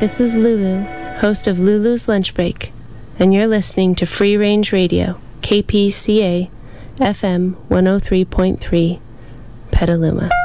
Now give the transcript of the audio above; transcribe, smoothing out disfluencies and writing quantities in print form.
this is Lulu, host of Lulu's Lunch Break, and you're listening to Free Range Radio, KPCA FM 103.3, Petaluma.